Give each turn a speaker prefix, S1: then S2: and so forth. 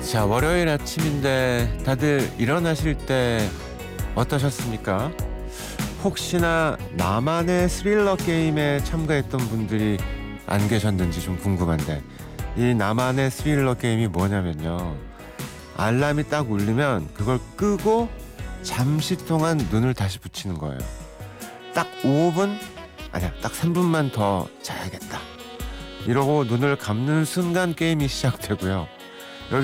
S1: 자, 월요일 아침인데 다들 일어나실 때 어떠셨습니까? 혹시나 나만의 스릴러 게임에 참가했던 분들이 안 계셨는지 좀 궁금한데, 이 나만의 스릴러 게임이 뭐냐면요, 알람이 딱 울리면 그걸 끄고 잠시 동안 눈을 다시 붙이는 거예요. 딱 5분? 아니야, 딱 3분만 더 자야겠다, 이러고 눈을 감는 순간 게임이 시작되고요.